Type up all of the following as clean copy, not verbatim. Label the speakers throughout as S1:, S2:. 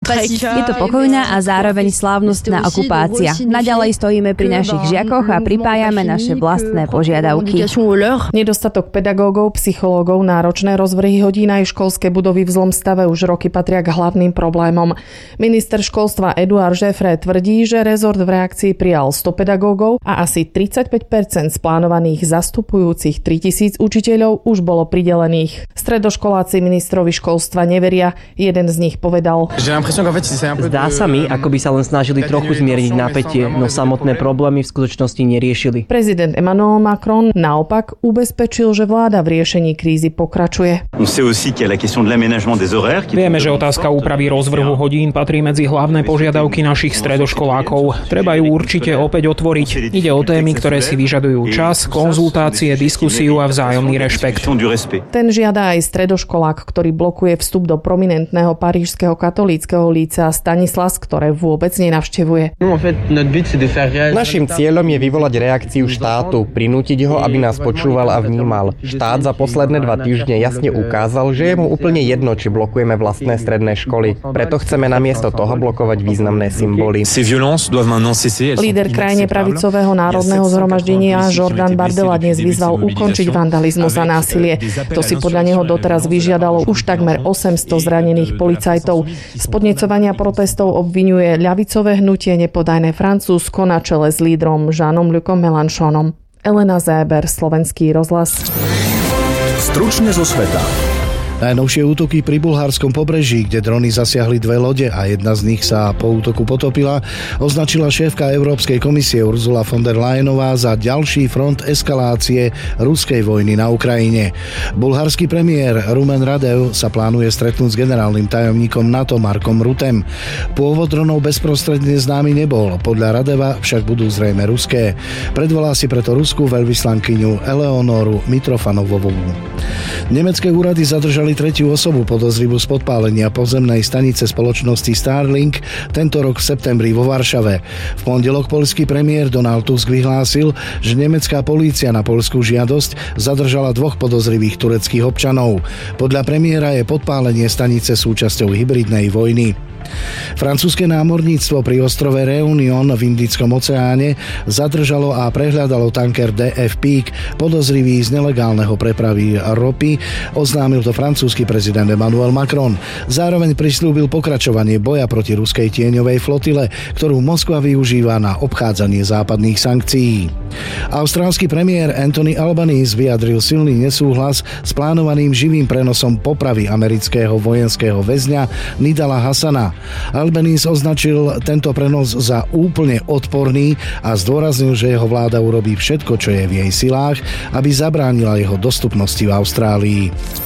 S1: Je to pokojná a zároveň slávnostná okupácia. Naďalej stojíme pri našich žiakoch a pripájame naše vlastné požiadavky.
S2: Nedostatok pedagógov, psychológov, náročné rozvrhy hodín aj školské budovy v zlom stave už roky patria k hlavným problémom. Minister školstva Eduard Žefré tvrdí, že rezort v reakcii prijal 100 pedagógov a asi 35% z plánovaných zastupujúcich 3000 učiteľov už bolo pridelených. Stredoškoláci ministrovi školstva neveria. Jeden z nich povedal:
S3: Zdá sa mi, ako by sa len snažili trochu zmierniť napätie, no samotné problémy v skutočnosti neriešili.
S2: Prezident Emmanuel Macron naopak ubezpečil, že vláda v riešení krízy pokračuje.
S4: Vieme, že otázka úpravy rozvrhu hodín patrí medzi hlavné požiadavky našich stredoškolákov. Treba ju určite opäť otvoriť. Ide o témy, ktoré si vyžadujú čas, konzultácie, diskusiu a vzájomný rešpekt.
S2: Ten žiada aj stredoškolák, ktorý blokuje vstup do prominentného parížskeho katolíckeho lícea Stanislas, ktoré vôbec nenavštevuje.
S5: Naším cieľom je vyvolať reakciu štátu, prinútiť ho, aby nás počúval a vnímal. Štát za posledné 2 týždne jasne ukázal, že je mu úplne jedno, či blokujeme vlastné stredné školy. Preto chceme namiesto toho blokovať významné symboly.
S2: Líder krajne pravicového národného zhromaždenia Jordan Bardella dnes vyzval ukončiť vandalizmus a násilie. To si podľa neho doteraz vyžiadalo už takmer 800 zranených policajtov. Z podnecovania protestov obviňuje ľavicové hnutie Nepodajné Francúzsko na čele s lídrom Jeanom-Lucom Mélenchonom. Elena Zéber, Slovenský rozhlas.
S6: Stručne zo sveta. Najnovšie útoky pri bulharskom pobreží, kde drony zasiahli 2 lode a jedna z nich sa po útoku potopila, označila šéfka Európskej komisie Ursula von der Leyenová za ďalší front eskalácie ruskej vojny na Ukrajine. Bulharský premiér Rumen Radev sa plánuje stretnúť s generálnym tajomníkom NATO Markom Rutem. Pôvod dronov bezprostredne známy nebol, podľa Radeva však budú zrejme ruské. Predvolá si preto ruskú veľvyslankyňu Eleonoru Mitrofanovovú. Nemecké úrady zadržali tretiu osobu podozrivú z podpálenia pozemnej stanice spoločnosti Starlink tento rok v septembri vo Varšave. V pondelok poľský premiér Donald Tusk vyhlásil, že nemecká polícia na poľskú žiadosť zadržala 2 podozrivých tureckých občanov. Podľa premiéra je podpálenie stanice súčasťou hybridnej vojny. Francúzske námorníctvo pri ostrove Réunion v Indickom oceáne zadržalo a prehľadalo tanker DF Peak podozrivý z nelegálneho prepravy ropy, oznámil to francúzsky prezident Emmanuel Macron. Zároveň prisľúbil pokračovanie boja proti ruskej tieňovej flotile, ktorú Moskva využíva na obchádzanie západných sankcií. Austrálsky premiér Anthony Albanese vyjadril silný nesúhlas s plánovaným živým prenosom popravy amerického vojenského väzňa Nidala Hassana. Albanese označil tento prenos za úplne odporný a zdôraznil, že jeho vláda urobí všetko, čo je v jej silách, aby zabránila jeho dostupnosti v Austrálii.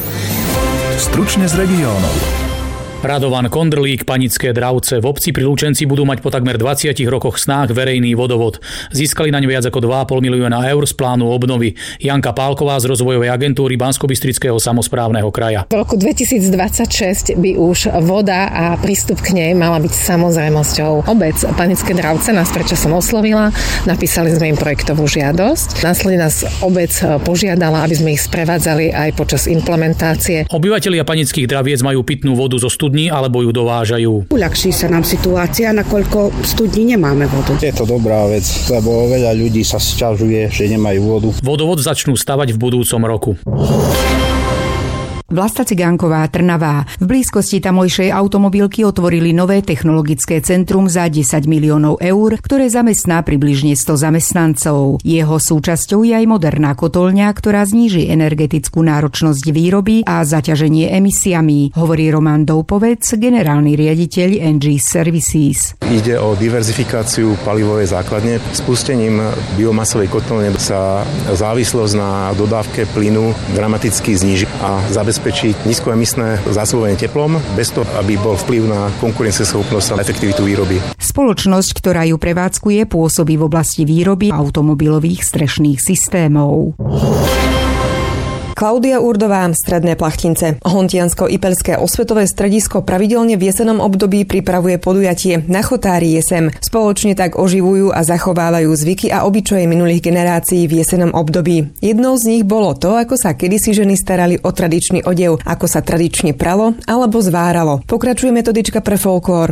S7: Stručne z regiónov. Radovan Kondrlík, Panické Dravce. V obci pri Lučenci budú mať po takmer 20 rokoch snách verejný vodovod. Získali naň viac ako 2,5 milióna eur z plánu obnovy. Janka Pálková z rozvojovej agentúry Banskobystrického samosprávneho kraja.
S8: V roku 2026 by už voda a prístup k nej mala byť samozrejmosťou. Obec Panické Dravce nás predčasom oslovila, napísali sme im projektovú žiadosť. Následne nás obec požiadala, aby sme ich sprevádzali aj počas implementácie.
S7: Obyvatelia Panických Draviec majú pitnú vodu zo studní alebo ju dovážajú.
S9: Uľahčí sa nám situácia, nakoľko v studni nemáme vodu.
S10: Je to dobrá vec, lebo veľa ľudí sa sťažuje, že nemajú vodu.
S7: Vodovod začnú stavať v budúcom roku.
S11: Vlasta Cigánková, Trnavá. V blízkosti tamojšej automobilky otvorili nové technologické centrum za 10 miliónov eur, ktoré zamestná približne 100 zamestnancov. Jeho súčasťou je aj moderná kotolňa, ktorá zníži energetickú náročnosť výroby a zaťaženie emisiami, hovorí Roman Doupovec, generálny riaditeľ NG Services.
S12: Ide o diverzifikáciu palivovej základne. Spustením biomasovej kotolne sa závislosť na dodávke plynu dramaticky zníži a zabezpečí nízkoemisné zásobovanie teplom, bez toho, aby bol vplyv na konkurencieschopnosť a efektivitu výroby.
S11: Spoločnosť, ktorá ju prevádzkuje, pôsobí v oblasti výroby automobilových strešných systémov.
S13: Klaudia Urdová, Stredné Plachtince. Hontiansko-Ipeľské osvetové stredisko pravidelne v jesennom období pripravuje podujatie Na chotári jesem. Spoločne tak oživujú a zachovávajú zvyky a obyčaje minulých generácií v jesennom období. Jednou z nich bolo to, ako sa kedysi ženy starali o tradičný odev, ako sa tradične pralo alebo zváralo. Pokračuje metodička pre folklór.